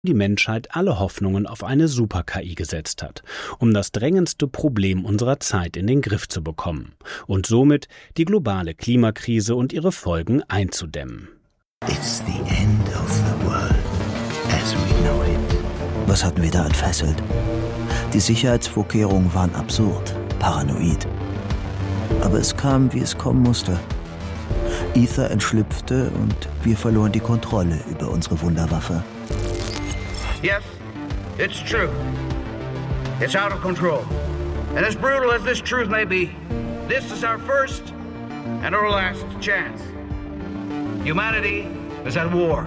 die Menschheit alle Hoffnungen auf eine Super-KI gesetzt hat, um das drängendste Problem unserer Zeit in den Griff zu bekommen und somit die globale Klimakrise und ihre Folgen einzudämmen. It's the end of the world as we know it. Was hatten wir da entfesselt? Die Sicherheitsvorkehrungen waren absurd, paranoid. Aber es kam, wie es kommen musste. Ether entschlüpfte und wir verloren die Kontrolle über unsere Wunderwaffe. Yes, it's true. It's out of control. And as brutal as this truth may be, this is our first and our last chance. Humanity is at war.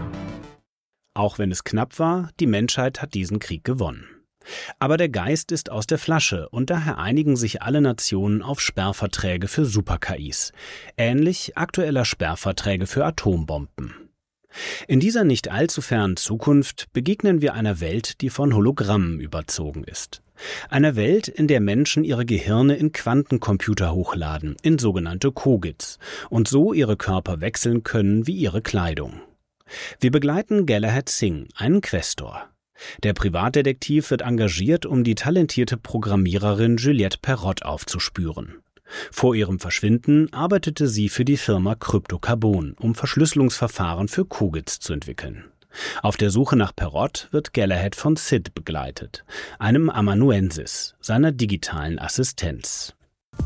Auch wenn es knapp war, die Menschheit hat diesen Krieg gewonnen. Aber der Geist ist aus der Flasche und daher einigen sich alle Nationen auf Sperrverträge für Super-KIs, ähnlich aktueller Sperrverträge für Atombomben. In dieser nicht allzu fernen Zukunft begegnen wir einer Welt, die von Hologrammen überzogen ist. Einer Welt, in der Menschen ihre Gehirne in Quantencomputer hochladen, in sogenannte Kogits, und so ihre Körper wechseln können wie ihre Kleidung. Wir begleiten Galahad Singh, einen Questor. Der Privatdetektiv wird engagiert, um die talentierte Programmiererin Juliette Perrott aufzuspüren. Vor ihrem Verschwinden arbeitete sie für die Firma Crypto-Carbon, um Verschlüsselungsverfahren für Kogits zu entwickeln. Auf der Suche nach Perrott wird Galahad von Sid begleitet, einem Amanuensis, seiner digitalen Assistenz.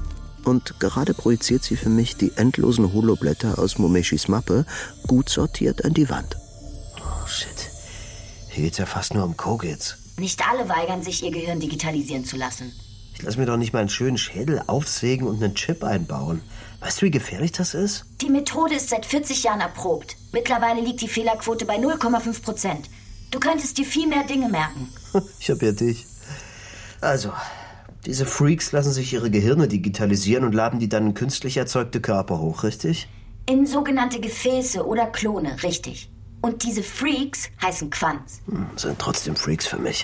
Und gerade projiziert sie für mich die endlosen Holoblätter aus Momeshis Mappe gut sortiert an die Wand. Oh shit, hier geht's ja fast nur um Kogits. Nicht alle weigern sich, ihr Gehirn digitalisieren zu lassen. Ich lass mir doch nicht mal einen schönen Schädel aufsägen und einen Chip einbauen. Weißt du, wie gefährlich das ist? Die Methode ist seit 40 Jahren erprobt. Mittlerweile liegt die Fehlerquote bei 0,5%. Du könntest dir viel mehr Dinge merken. Ich hab ja dich. Also, diese Freaks lassen sich ihre Gehirne digitalisieren und laden die dann in künstlich erzeugte Körper hoch, richtig? In sogenannte Gefäße oder Klone, richtig. Und diese Freaks heißen Quants. Sind trotzdem Freaks für mich.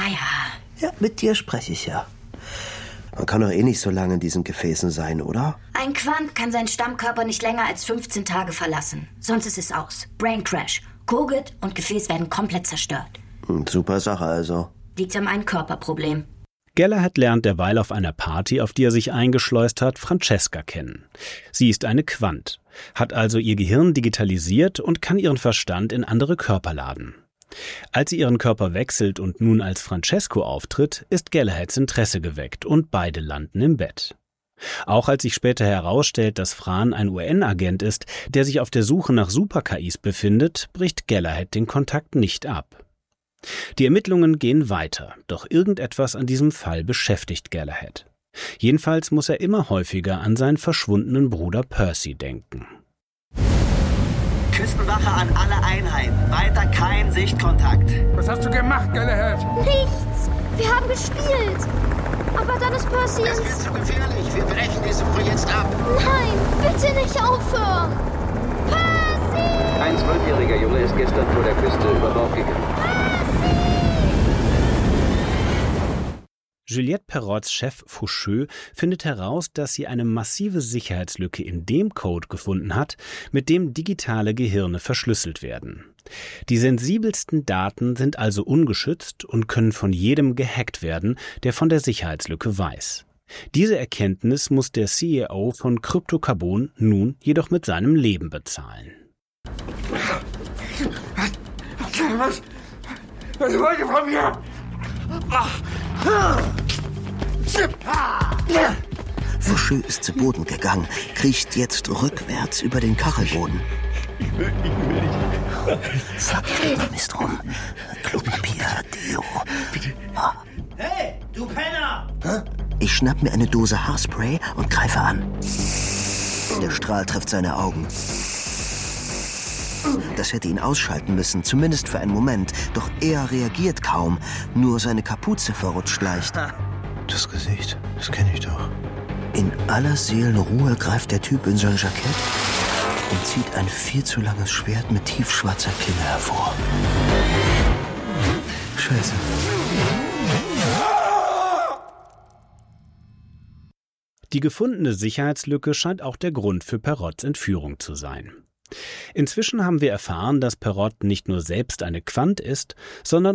Ja. Ja, mit dir spreche ich ja. Man kann doch eh nicht so lange in diesen Gefäßen sein, oder? Ein Quant kann seinen Stammkörper nicht länger als 15 Tage verlassen. Sonst ist es aus. Brain Crash. Kogit und Gefäß werden komplett zerstört. Super Sache also. Liegt am Ein-Körper-Problem. Galahad lernt derweil auf einer Party, auf die er sich eingeschleust hat, Francesca kennen. Sie ist eine Quant, hat also ihr Gehirn digitalisiert und kann ihren Verstand in andere Körper laden. Als sie ihren Körper wechselt und nun als Francesco auftritt, ist Galahads Interesse geweckt und beide landen im Bett. Auch als sich später herausstellt, dass Fran ein UN-Agent ist, der sich auf der Suche nach Super-KIs befindet, bricht Galahad den Kontakt nicht ab. Die Ermittlungen gehen weiter, doch irgendetwas an diesem Fall beschäftigt Galahad. Jedenfalls muss er immer häufiger an seinen verschwundenen Bruder Percy denken. Küstenwache an alle Einheiten. Weiter kein Sichtkontakt. Was hast du gemacht, Galahad? Nichts. Wir haben gespielt. Aber dann ist Percy Das wird zu gefährlich. Wir brechen die Suche jetzt ab. Nein, bitte nicht aufhören. Percy! Ein 12-jähriger Junge ist gestern vor der Küste über Bord gegangen. Juliette Perrotts Chef Faucheux findet heraus, dass sie eine massive Sicherheitslücke in dem Code gefunden hat, mit dem digitale Gehirne verschlüsselt werden. Die sensibelsten Daten sind also ungeschützt und können von jedem gehackt werden, der von der Sicherheitslücke weiß. Diese Erkenntnis muss der CEO von Crypto-Carbon nun jedoch mit seinem Leben bezahlen. Was wollt ihr von mir? Faucheux ist zu Boden gegangen, kriecht jetzt rückwärts über den Kachelboden. Ich will nicht. Verkleiden ist rum. Klopapier, Deo. Bitte. Hey, du Penner! Ich schnapp mir eine Dose Haarspray und greife an. Der Strahl trifft seine Augen. Das hätte ihn ausschalten müssen, zumindest für einen Moment. Doch er reagiert kaum. Nur seine Kapuze verrutscht leicht. Das Gesicht, das kenne ich doch. In aller Seelenruhe greift der Typ in sein Jackett und zieht ein viel zu langes Schwert mit tiefschwarzer Klinge hervor. Scheiße. Die gefundene Sicherheitslücke scheint auch der Grund für Perrotts Entführung zu sein. Inzwischen haben wir erfahren, dass Perrott nicht nur selbst eine Quant ist, sondern